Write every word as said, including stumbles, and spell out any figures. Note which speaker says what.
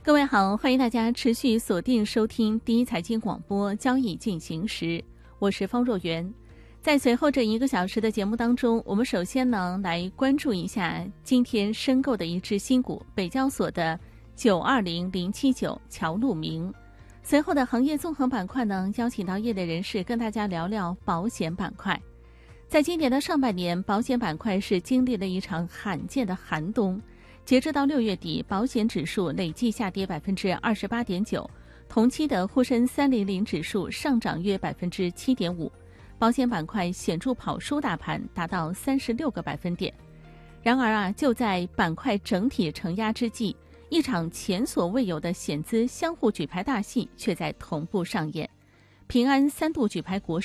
Speaker 1: 各位好，欢迎大家持续锁定收听第一财经广播交易进行时，我是方若元。在随后这一个小时的节目当中，我们首先呢来关注一下今天申购的一只新股，北交所的九二零零七九乔路明。随后的行业综合板块呢，邀请到业内人士跟大家聊聊保险板块。在今年的上半年，保险板块是经历了一场罕见的寒冬。截至到六月底，保险指数累计下跌百分之二十八点九，同期的沪深三零零指数上涨约百分之七点五，保险板块显著跑输大盘，达到三十六个百分点。然而啊，就在板块整体承压之际，一场前所未有的险资相互举牌大戏却在同步上演。平安三度举牌国